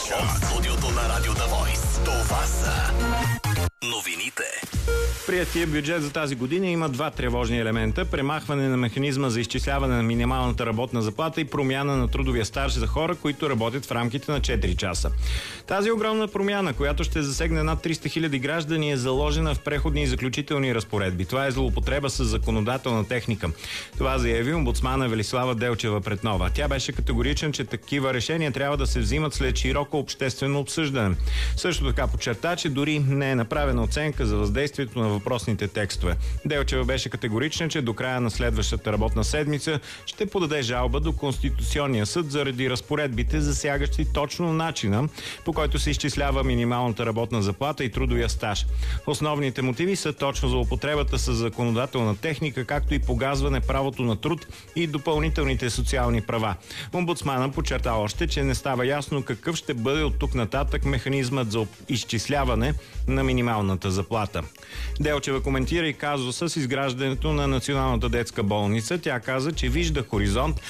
От студиото на Радио The Voice. Това са новините. Приятия бюджет за тази година има два тревожни елемента: премахване на механизма за изчисляване на минималната работна заплата и промяна на трудовия стаж за хора, които работят в рамките на 4 часа. Тази огромна промяна, която ще засегне над 300 000 граждани, е заложена в преходни и заключителни разпоредби. Това е злоупотреба с законодателна техника. Това заяви омбудсмана Велислава Делчева пред Нова. Тя беше категорична, че такива решения трябва да се взимат след широко обществено обсъждане. Също така подчерта, че дори не е направена оценка за въздействието на въпросните текстове. Делчева беше категорична, че до края на следващата работна седмица ще подаде жалба до Конституционния съд заради разпоредбите, засягащи точно начина, по който се изчислява минималната работна заплата и трудовия стаж. Основните мотиви са точно за употребата с законодателна техника, както и погазване правото на труд и допълнителните социални права. Омбудсмана подчерта още, че не става ясно какъв ще бъде от тук нататък механизмът за изчисляване на минималната заплата. Делчева коментира и казуса с изграждането на Националната детска болница. Тя каза, че вижда хоризонт,